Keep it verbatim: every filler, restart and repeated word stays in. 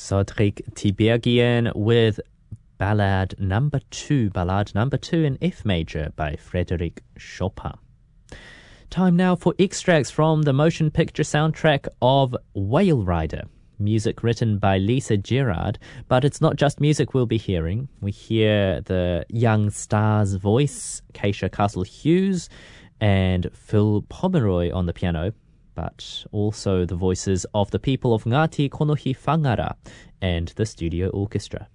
Cédric Tiberghien with Ballad Number Two, Ballade Number Two in F major by Frédéric Chopin. Time now for extracts from the motion picture soundtrack of Whale Rider. Music written by Lisa Gerrard, but it's not just music we'll be hearing. We hear the young star's voice, Keisha Castle-Hughes, and Phil Pomeroy on the piano, but also the voices of the people of Ngāti Konohi Whangara and the studio orchestra.